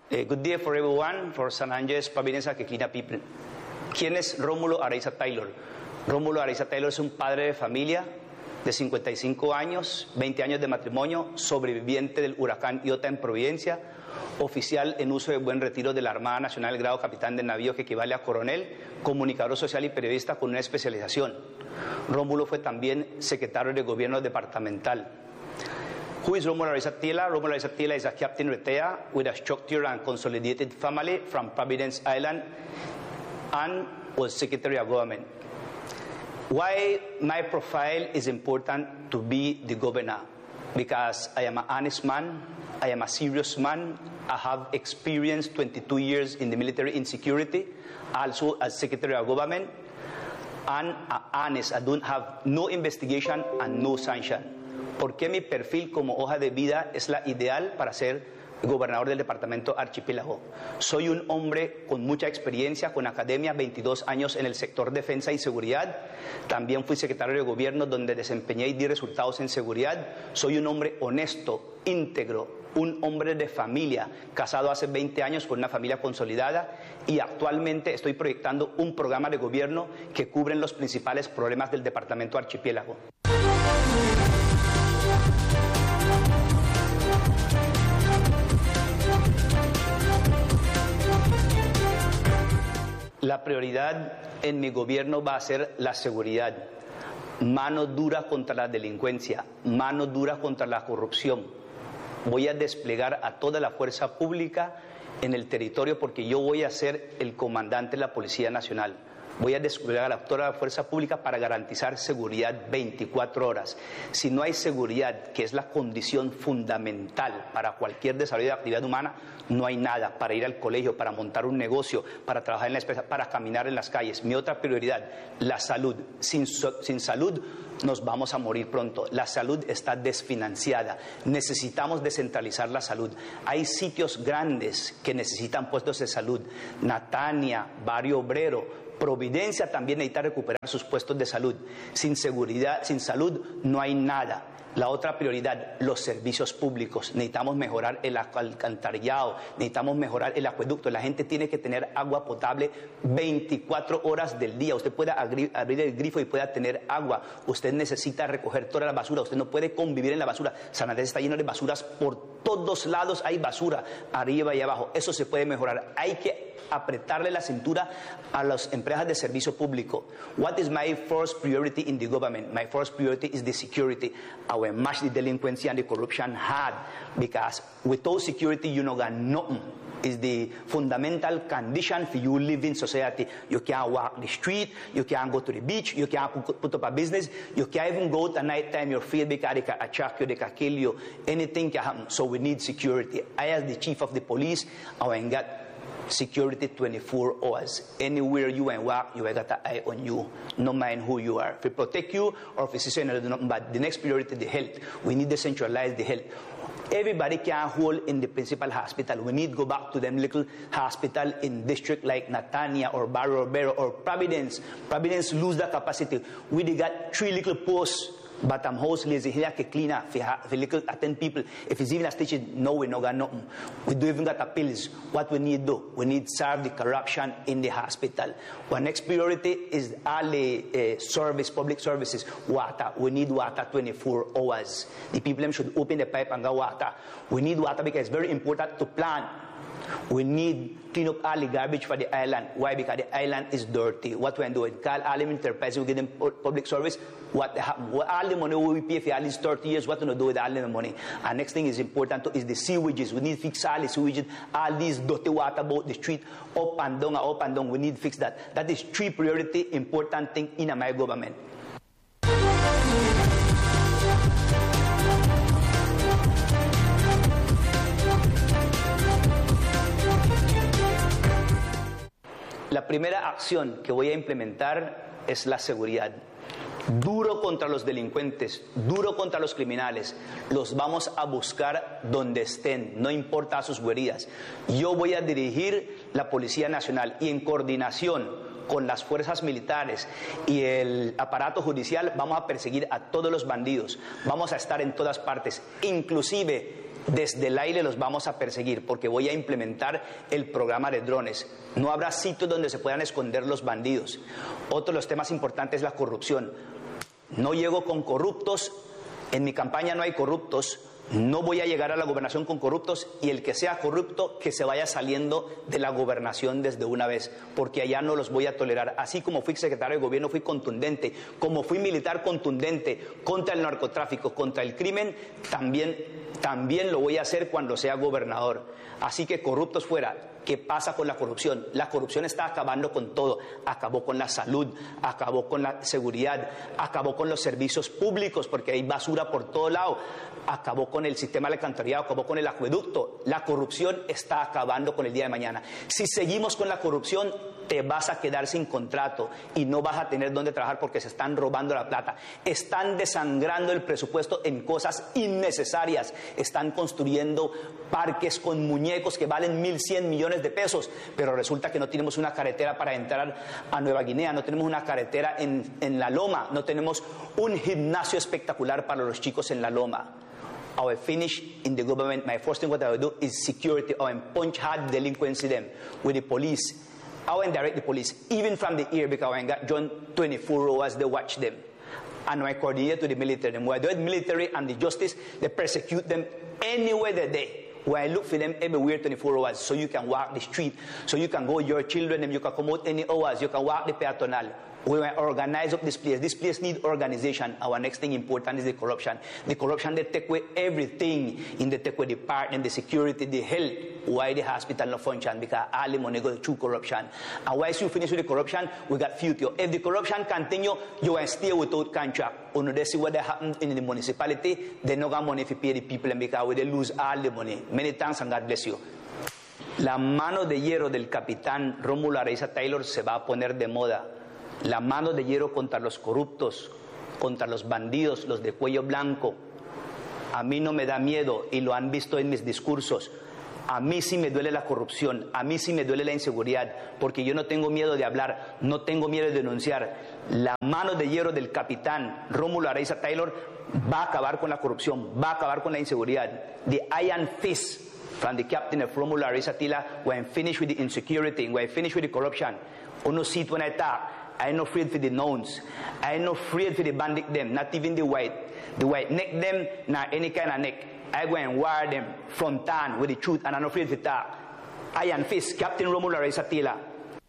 Good day for everyone, for San Andrés, Providencia, Queclina people. ¿Quién es Rómulo Araiza Taylor? Rómulo Araiza Taylor es un padre de familia de 55 años, 20 años de matrimonio, sobreviviente del huracán Iota en Providencia, oficial en uso de buen retiro de la Armada Nacional, grado capitán de navío que equivale a coronel, comunicador social y periodista con una especialización. Rómulo fue también secretario de gobierno departamental. Who is Rómulo Araiza Taylor? Rómulo Araiza Taylor is a captain retired with a structured and consolidated family from Providence Island and was Secretary of Government. Why my profile is important to be the governor? Because I am an honest man, I am a serious man, I have experienced 22 years in the military in security, also as Secretary of Government, and honest, I don't have no investigation and no sanction. ¿Por qué mi perfil como hoja de vida es la ideal para ser gobernador del departamento Archipiélago? Soy un hombre con mucha experiencia, con academia, 22 años en el sector defensa y seguridad. También fui secretario de gobierno donde desempeñé y di resultados en seguridad. Soy un hombre honesto, íntegro, un hombre de familia, casado hace 20 años con una familia consolidada y actualmente estoy proyectando un programa de gobierno que cubre los principales problemas del departamento Archipiélago. La prioridad en mi gobierno va a ser la seguridad, mano dura contra la delincuencia, mano dura contra la corrupción. Voy a desplegar a toda la fuerza pública en el territorio porque yo voy a ser el comandante de la Policía Nacional. Voy a desplegar a toda la fuerza pública para garantizar seguridad 24 horas. Si no hay seguridad, que es la condición fundamental para cualquier desarrollo de actividad humana, no hay nada para ir al colegio, para montar un negocio, para trabajar en la empresa, para caminar en las calles. Mi otra prioridad, la salud. Sin salud nos vamos a morir pronto. La salud está desfinanciada. Necesitamos descentralizar la salud. Hay sitios grandes que necesitan puestos de salud. Natania, Barrio Obrero, Providencia también necesita recuperar sus puestos de salud. Sin seguridad, sin salud no hay nada. La otra prioridad, los servicios públicos. Necesitamos mejorar el alcantarillado, necesitamos mejorar el acueducto. La gente tiene que tener agua potable 24 horas del día. Usted puede abrir el grifo y pueda tener agua. Usted necesita recoger toda la basura. Usted no puede convivir en la basura. San Andrés está lleno de basuras. Por todos lados hay basura, arriba y abajo. Eso se puede mejorar. Hay que apretarle la cintura a las empresas de servicio público. What is my first priority in the government? My first priority is the security. I will match the delinquency and the corruption hard, because without security you no got nothing. Is the fundamental condition for you live in society. You can't walk the street, you can't go to the beach, you can't put up a business, you can't even go at night time, you're afraid because they can attack you, they can kill you, anything can happen. So we need security. I, as the chief of the police, I will get security 24 hours. Anywhere you and walk, you got an eye on you, no mind who you are. If we protect you or if we say nothing, but the next priority, the health. We need to centralize the health. Everybody can hold in the principal hospital. We need to go back to them little hospital in district like Natania or Barrio Obrero or Providence. Providence lose that capacity. We got 3 little posts. But house lazy here can clean up for little attend people. If it's even a station, no, we no got nothing. We don't even got appeals. What we need do? We need to serve the corruption in the hospital. Our next priority is all the service, public services, water. We need water 24 hours. The people should open the pipe and get water. We need water because it's very important to plant. We need clean up all the garbage for the island. Why? Because the island is dirty. What we do? Call all the enterprises, we give them public service. What happen? All the money we pay for all these 30 years, what we do with all the money? And next thing is important is the sewages. We need to fix all the sewages, all these dirty water about the street, up and down. We need to fix that. That is 3 priority important thing in my government. La primera acción que voy a implementar es la seguridad. Duro contra los delincuentes, duro contra los criminales. Los vamos a buscar donde estén, no importa sus guaridas. Yo voy a dirigir la Policía Nacional y en coordinación con las fuerzas militares y el aparato judicial vamos a perseguir a todos los bandidos. Vamos a estar en todas partes, inclusive Desde el aire los vamos a perseguir porque voy a implementar el programa de drones. No habrá sitios donde se puedan esconder los bandidos. Otro de los temas importantes es la corrupción. No llego con corruptos, en mi campaña no hay corruptos, no voy a llegar a la gobernación con corruptos y el que sea corrupto que se vaya saliendo de la gobernación desde una vez, porque allá no los voy a tolerar. Así como fui secretario de gobierno, fui contundente, como fui militar contundente contra el narcotráfico, contra el crimen, también lo voy a hacer cuando sea gobernador. Así que corruptos fuera. ¿Qué pasa con la corrupción? La corrupción está acabando con todo. Acabó con la salud, acabó con la seguridad, acabó con los servicios públicos porque hay basura por todo lado, acabó con el sistema de alcantarillado, acabó con el acueducto. La corrupción está acabando con el día de mañana. Si seguimos con la corrupción, te vas a quedar sin contrato y no vas a tener dónde trabajar porque se están robando la plata. Están desangrando el presupuesto en cosas innecesarias. Están construyendo parques con muñecos que valen 1.100 millones de pesos, pero resulta que no tenemos una carretera para entrar a Nueva Guinea, no tenemos una carretera en La Loma, no tenemos un gimnasio espectacular para los chicos en La Loma. I will finish in the government. My first thing what I will do is security. I will punch hard delinquency them with the police. I will direct the police, even from the air, because I got John 24 hours they watch them. And I coordinate to the military. When I do the military and the justice, they persecute them anywhere they day. Where I look for them everywhere 24 hours, so you can walk the street, so you can go with your children and you can come out any hours, you can walk the peatonal. We will organize up this place. This place needs organization. Our next thing important is the corruption. The corruption, they take away everything in the take away the department, the security, the health. Why the hospital not function? Because all the money goes through corruption. And once you finish with the corruption, we got future. If the corruption continue, you will stay without contract. When they see what happened in the municipality, they no got money to pay the people and because they lose all the money. Many thanks and God bless you. La mano de hierro del capitán Rómulo Araiza Taylor se va a poner de moda. La mano de hierro contra los corruptos, contra los bandidos, los de cuello blanco. A mí no me da miedo y lo han visto en mis discursos. A mí sí me duele la corrupción, a mí sí me duele la inseguridad, porque yo no tengo miedo de hablar, no tengo miedo de denunciar. La mano de hierro del capitán Rómulo Araiza Taylor va a acabar con la corrupción, va a acabar con la inseguridad. The iron fist from the captain of Rómulo Araiza Taylor, when finished with the insecurity, when finished with the corruption. Uno see when I talk, I ain't no afraid for the knowns. I ain't no afraid for the bandit them, not even the white neck them, not any kind of neck. I go and wire them from town with the truth, and I'm not afraid for that. Iron fist, Captain Rómulo Araiza Taylor.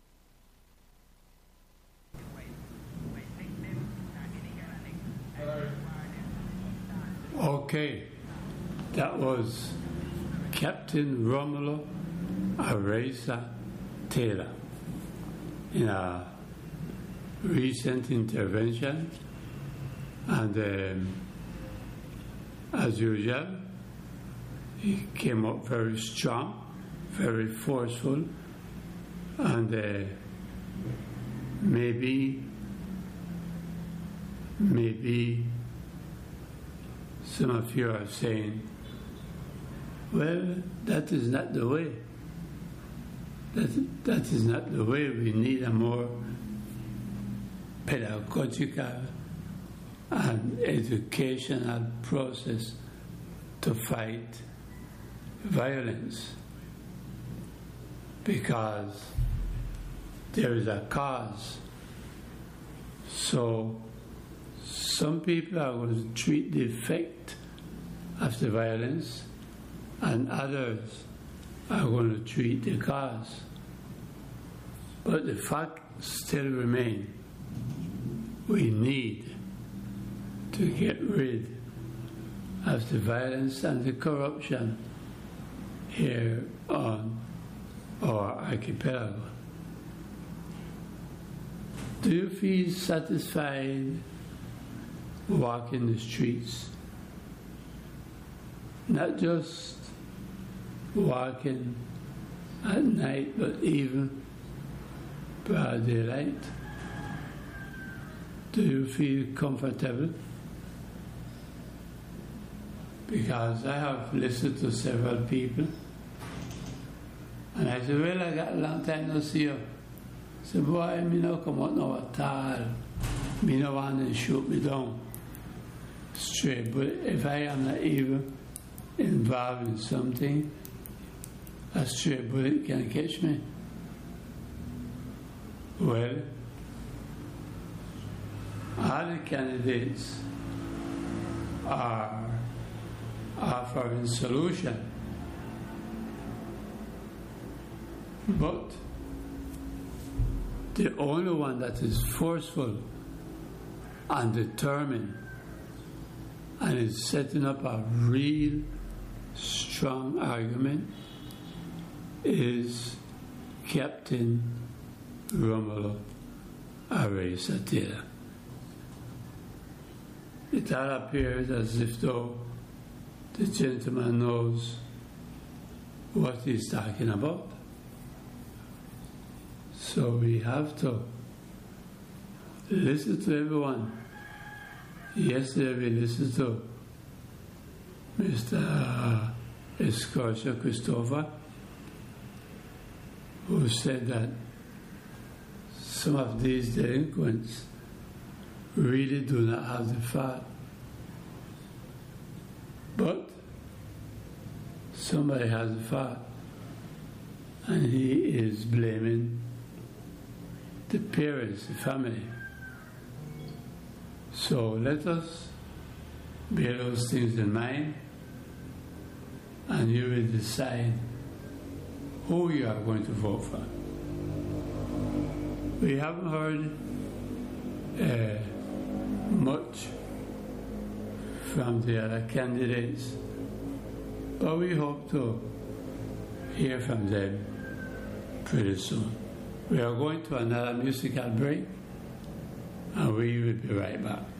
Okay, that was Captain Rómulo Araiza Taylor in a recent intervention, and as usual, he came up very strong, very forceful, and maybe some of you are saying, well, that is not the way. That is not the way. We need a more pedagogical and educational process to fight violence, because there is a cause. So some people are going to treat the effect of the violence, and others are going to treat the cause. But the fact still remains, we need to get rid of the violence and the corruption here on our archipelago. Do you feel satisfied walking the streets? Not just walking at night, but even broad daylight? Do you feel comfortable? Because I have listened to several people, and I said, well, I got a long time no see you. I said, boy, me no come out now at all. Me no want to shoot me down straight. But if I am not evil, involved in something, a stray bullet can catch me. Well, other candidates are offering solution, but the only one that is forceful and determined and is setting up a real strong argument is Captain Romulo Arisa Taylor. It all appears as if though the gentleman knows what he's talking about. So we have to listen to everyone. Yesterday we listened to Mr. Escortia Christopher, who said that some of these delinquents really do not have the fault. But somebody has the fault, and he is blaming the parents, the family. So let us bear those things in mind, and you will decide who you are going to vote for. We haven't heard much from the other candidates, but we hope to hear from them pretty soon. We are going to another musical break, and we will be right back.